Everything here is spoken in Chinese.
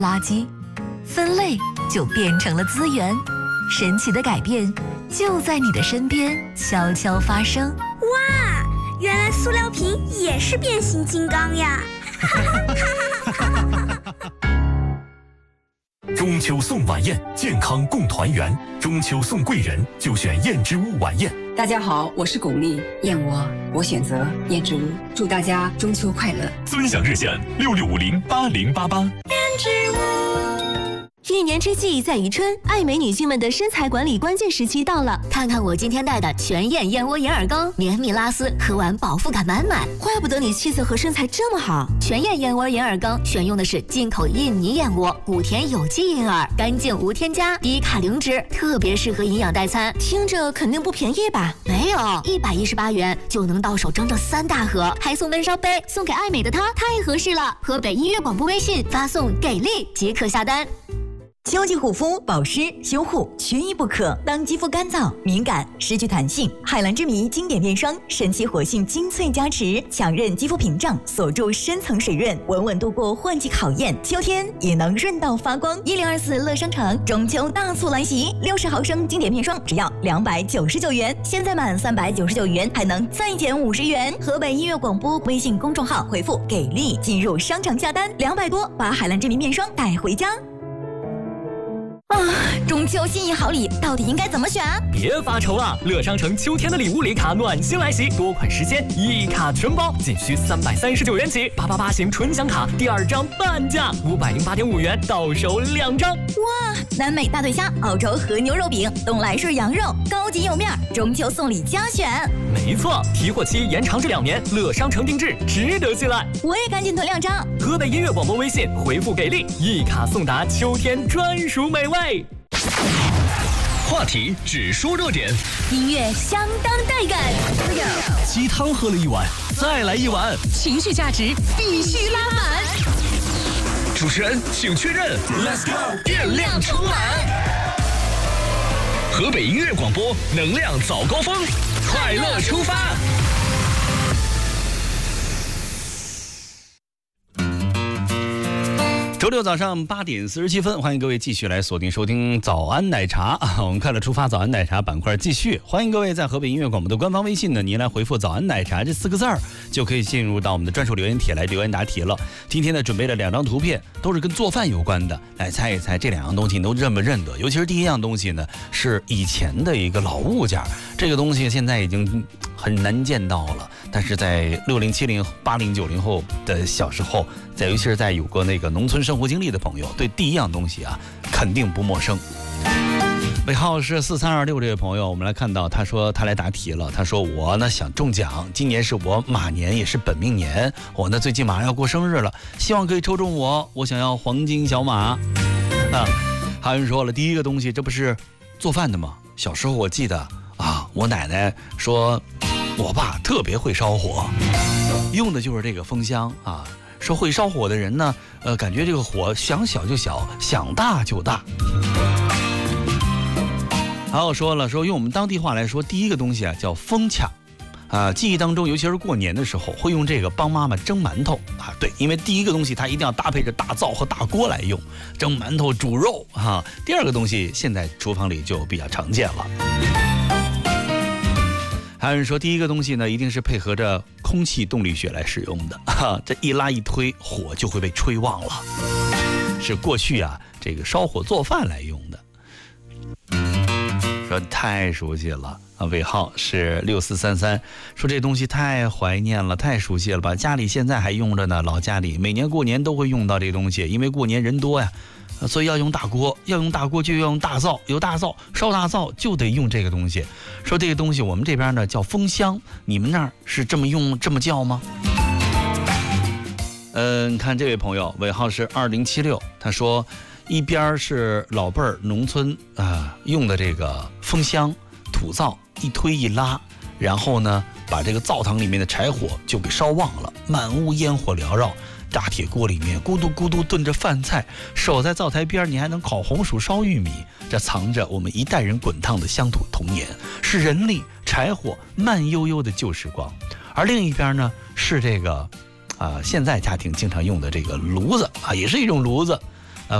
垃圾，分类就变成了资源。神奇的改变就在你的身边悄悄发生。 哇，原来塑料瓶也是变形金刚呀！ 中秋送晚宴，健康共团圆。中秋送贵人，就选燕之屋晚宴。 大家好，我是巩俐，燕窝我选择燕之屋，祝大家中秋快乐。 尊享热线66508088。 燕之屋。 一年之计在于春，爱美女性们的身材管理关键时期到了。 看看我今天带的全燕燕窝眼耳膏，绵密拉丝，喝完饱腹感满满。 怪不得你气色和身材这么好。 全燕燕窝眼耳膏选用的是进口印尼燕窝，古田有机银耳，干净无添加，低卡零脂，特别适合营养代餐。 听着肯定不便宜吧？ 没有，118元就能到手整整3大盒，还送温烧杯，送给爱美的她，太合适了。河北音乐广播微信发送给力即可下单。 秋季护肤、保湿、修护缺一不可。当肌肤干燥、敏感、失去弹性，海蓝之谜经典面霜神奇活性精粹加持，强韧肌肤屏障，锁住深层水润，稳稳度过换季考验。秋天也能润到发光。1024乐商城中秋大促来袭，60毫升经典面霜只要299元，现在满399元还能再减50元。河北音乐广播微信公众号回复给力进入商场下单，200多把海蓝之谜面霜带回家。中秋心意好礼到底应该怎么选？ 别发愁了，乐商城秋天的礼物礼卡暖心来袭，多款实现，一卡全包，仅需339元起。888型纯享卡第2张半价，508.5元到手2张。 哇，南美大对虾、澳洲和牛肉饼、东来顺羊肉，高级有面，中秋送礼佳选。 没错，提货期延长至2年，乐商城定制，值得信赖。 我也赶紧囤2张。 河北音乐广播微信回复给力，一卡送达秋天专属美味。 话题只说热点， 音乐相当带感， 鸡汤喝了1碗，再来1碗， 情绪价值必须拉满。 主持人请确认 ，Let's go， 电量充满。河北音乐广播，能量早高峰，快乐出发。 周六早上8点47分，欢迎各位继续来锁定收听早安奶茶我们快乐出发早安奶茶板块继续，欢迎各位在河北音乐广播的官方微信呢，您来回复早安奶茶这4个字儿，就可以进入到我们的专属留言帖来留言答题了。今天呢准备了2张图片，都是跟做饭有关的，来猜一猜这2样东西你都认不认得。尤其是第一样东西呢，是以前的一个老物件，这个东西现在已经很难见到了，但是在60、70、80、90后的小时候，尤其是在有过那个农村生活经历的朋友，对第一样东西啊肯定不陌生。尾号是4326这位朋友，我们来看到他说他来答题了，他说我呢想中奖，今年是我马年，也是本命年，我呢最近马上要过生日了，希望可以抽中我想要黄金小马还有人说了，第一个东西这不是做饭的吗？小时候我记得我奶奶说我爸特别会烧火，用的就是这个风箱说会烧火的人呢，感觉这个火想小就小，想大就大。还有说了，说用我们当地话来说，第一个东西叫风卡记忆当中，尤其是过年的时候，会用这个帮妈妈蒸馒头对，因为第一个东西它一定要搭配着大灶和大锅来用，蒸馒头、煮肉第二个东西现在厨房里就比较常见了。还有人说，第一个东西呢，一定是配合着空气动力学来使用的这一拉一推，火就会被吹旺了，是过去这个烧火做饭来用的。说太熟悉了尾号是6433，说这东西太怀念了，太熟悉了吧，家里现在还用着呢，老家里每年过年都会用到这东西，因为过年人多呀，所以要用大锅，要用大锅就要用大灶，有大灶烧大灶就得用这个东西。说这个东西我们这边呢叫风箱，你们那儿是这么用这么叫吗？看这位朋友尾号是2076，他说一边是老辈儿农村用的这个风箱土灶，一推一拉，然后呢把这个灶堂里面的柴火就给烧旺了，满屋烟火缭绕，大铁锅里面咕嘟咕嘟炖着饭菜，守在灶台边你还能烤红薯烧玉米，这藏着我们一代人滚烫的乡土童年，是人力柴火慢悠悠的旧时光。而另一边呢是这个现在家庭经常用的这个炉子也是一种炉子